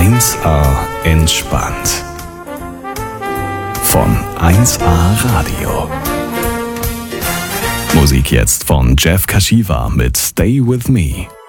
1A entspannt. Von 1A Radio. Musik jetzt von Jeff Kashiwa mit Stay With Me.